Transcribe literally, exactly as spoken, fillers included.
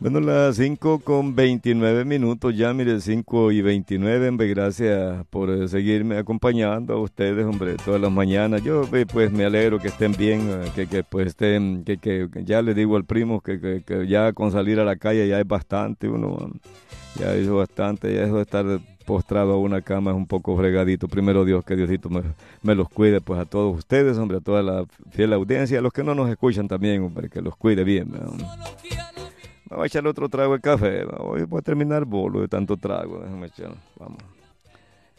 Bueno, las cinco con veintinueve minutos ya, mire, cinco y veintinueve, hombre, gracias por eh, seguirme acompañando a ustedes, hombre, todas las mañanas. Yo, eh, pues, me alegro que estén bien, eh, que, que, pues, estén, que, que que ya le digo al primo que, que, que ya con salir a la calle ya es bastante, uno um, ya hizo bastante, ya eso de estar postrado a una cama es un poco fregadito. Primero Dios, que Diosito me, me los cuide, pues, a todos ustedes, hombre, a toda la fiel audiencia, a los que no nos escuchan también, hombre, que los cuide bien, ¿no? Me voy a echarle otro trago de café. Hoy voy a terminar bolo de tanto trago. Déjame echar. Vamos.